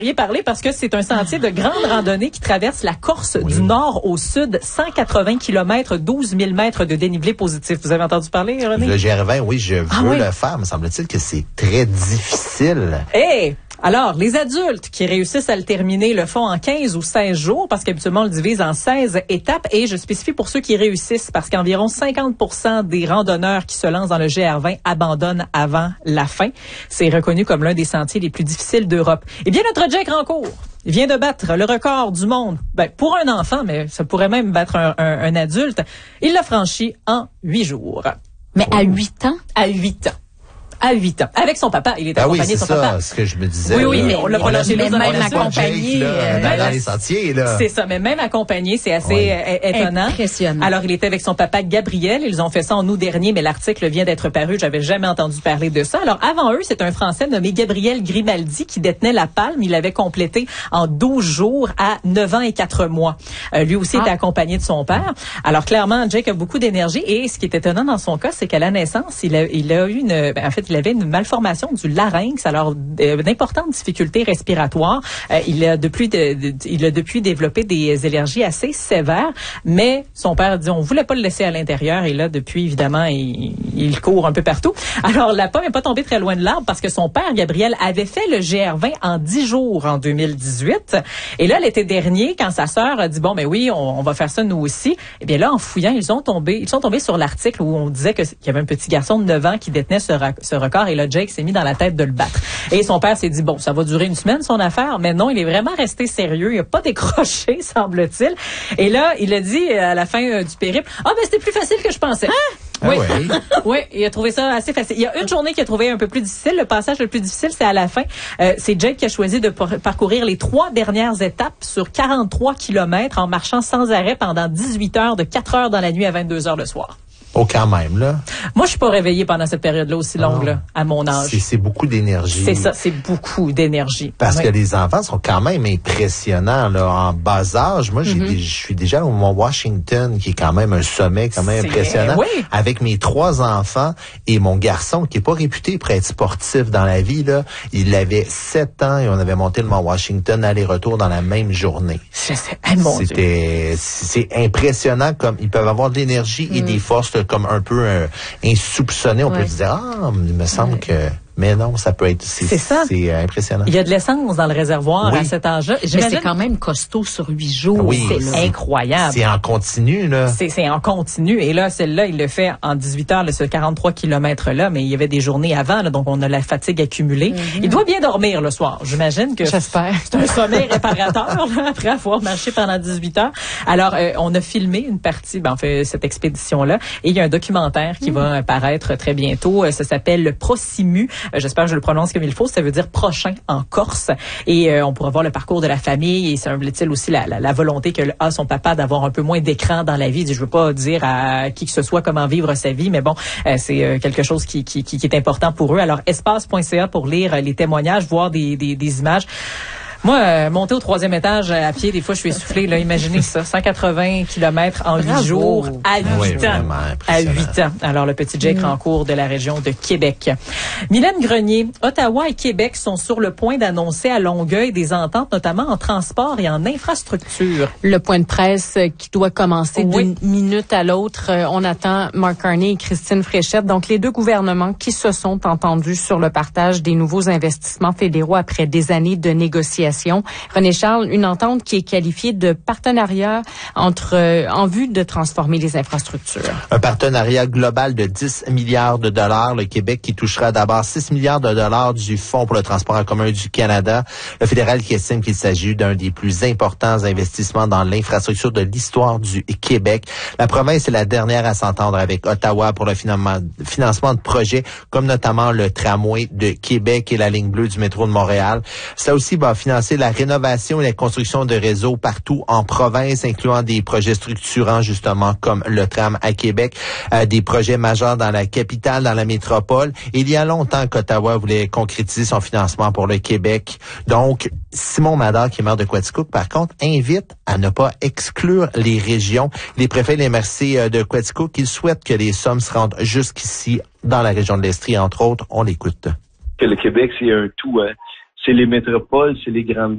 Y parler parce que c'est un sentier de grande randonnée qui traverse la Corse du nord au sud, 180 km, 12 000 mètres de dénivelé positif. Vous avez entendu parler, René? Le GR20, oui, je veux le faire. Me semble-t-il que c'est très difficile. Alors, les adultes qui réussissent à le terminer le font en 15 ou 16 jours parce qu'habituellement, on le divise en 16 étapes et je spécifie pour ceux qui réussissent parce qu'environ 50% des randonneurs qui se lancent dans le GR20 abandonnent avant la fin. C'est reconnu comme l'un des sentiers les plus difficiles d'Europe. Eh bien, notre Jake Rancourt vient de battre le record du monde. Pour un enfant, mais ça pourrait même battre un adulte. Il l'a franchi en 8 jours. Mais à 8 ans? À 8 ans. À 8 ans. Avec son papa. Il est accompagné de son papa. Oui, c'est ça, ce que je me disais. Oui, mais on l'a pas lâché même accompagné. Dans les sentiers, là. C'est ça, mais même accompagné, c'est assez étonnant. Impressionnant. Alors, il était avec son papa Gabriel. Ils ont fait ça en août dernier, mais l'article vient d'être paru. J'avais jamais entendu parler de ça. Alors, avant eux, c'est un Français nommé Gabriel Grimaldi qui détenait la palme. Il l'avait complété en 12 jours à 9 ans et 4 mois. Lui aussi était accompagné de son père. Alors, clairement, Jake a beaucoup d'énergie. Et ce qui est étonnant dans son cas, c'est qu'à la naissance, il a eu il avait une malformation du larynx, alors d'importantes difficultés respiratoires. Il a depuis développé des allergies assez sévères, mais son père dit on voulait pas le laisser à l'intérieur et là depuis évidemment il court un peu partout. Alors la pomme n'est pas tombée très loin de l'arbre parce que son père Gabriel avait fait le GR20 en 10 jours en 2018 et là l'été dernier quand sa sœur a dit bon oui on va faire ça nous aussi, et bien là en fouillant ils sont tombés sur l'article où on disait qu'il y avait un petit garçon de 9 ans qui détenait ce record et là Jake s'est mis dans la tête de le battre. Et son père s'est dit, bon, ça va durer une semaine, son affaire. Mais non, il est vraiment resté sérieux. Il n'a pas décroché, semble-t-il. Et là, il a dit à la fin du périple, c'était plus facile que je pensais. Oui. Oui, il a trouvé ça assez facile. Il y a une journée qu'il a trouvé un peu plus difficile. Le passage le plus difficile, c'est à la fin. C'est Jake qui a choisi de parcourir les 3 dernières étapes sur 43 kilomètres en marchant sans arrêt pendant 18 heures, de 4 heures dans la nuit à 22 heures le soir. Oh, quand même, là. Moi, je suis pas réveillée pendant cette période-là aussi longue, là, à mon âge. C'est beaucoup d'énergie. C'est ça, c'est beaucoup d'énergie. Parce que les enfants sont quand même impressionnants, là, en bas âge. Moi, je suis déjà au Mont Washington, qui est quand même un sommet quand même impressionnant. Oui. Avec mes 3 enfants et mon garçon, qui est pas réputé pour être sportif dans la vie, là. Il avait 7 ans et on avait monté le Mont Washington aller-retour dans la même journée. C'est impressionnant comme ils peuvent avoir de l'énergie et des forces comme un peu insoupçonnées. On peut se dire, il me semble que... Mais non, ça peut être... C'est impressionnant. Il y a de l'essence dans le réservoir à cet âge-là. Mais c'est quand même costaud sur 8 jours. Oui, c'est incroyable. C'est en continu, là. C'est en continu. Et là, celle-là, il le fait en 18 heures, ce 43 kilomètres-là, mais il y avait des journées avant, là, donc on a la fatigue accumulée. Il doit bien dormir le soir. J'imagine que j'espère. C'est un sommeil réparateur, là, après avoir marché pendant 18 heures. Alors, on a filmé une partie, cette expédition-là, et il y a un documentaire qui va paraître très bientôt. Ça s'appelle Prosimu. J'espère que je le prononce comme il faut. Ça veut dire prochain en Corse. Et on pourra voir le parcours de la famille. Et semble-t-il aussi la volonté que a son papa d'avoir un peu moins d'écran dans la vie. Je veux pas dire à qui que ce soit comment vivre sa vie, mais bon, c'est quelque chose qui est important pour eux. Alors, espace.ca pour lire les témoignages, voir des images. Moi, monter au 3e étage à pied, des fois, je suis essoufflée. Là, imaginez ça, 180 kilomètres en 8 jours à 8 ans. À 8 ans. Alors, le petit Jake Rancourt de la région de Québec. Mylène Grenier, Ottawa et Québec sont sur le point d'annoncer à Longueuil des ententes, notamment en transport et en infrastructure. Le point de presse qui doit commencer d'une minute à l'autre. On attend Mark Carney et Christine Fréchette. Donc, les 2 gouvernements qui se sont entendus sur le partage des nouveaux investissements fédéraux après des années de négociations. René Charles, une entente qui est qualifiée de partenariat en vue de transformer les infrastructures. Un partenariat global de 10 milliards de dollars. Le Québec qui touchera d'abord 6 milliards de dollars du Fonds pour le transport en commun du Canada. Le fédéral qui estime qu'il s'agit d'un des plus importants investissements dans l'infrastructure de l'histoire du Québec. La province est la dernière à s'entendre avec Ottawa pour le financement de projets comme notamment le tramway de Québec et la ligne bleue du métro de Montréal. Ça aussi va financer la rénovation et la construction de réseaux partout en province, incluant des projets structurants justement comme le tram à Québec, des projets majeurs dans la capitale, dans la métropole. Et il y a longtemps qu'Ottawa voulait concrétiser son financement pour le Québec. Donc, Simon Mador, qui est maire de Quaticook, par contre, invite à ne pas exclure les régions. Les préfets et les MRC de Quaticook, ils souhaitent que les sommes se rendent jusqu'ici dans la région de l'Estrie, entre autres. On l'écoute. Que le Québec, c'est un tout, hein. C'est les métropoles, c'est les grandes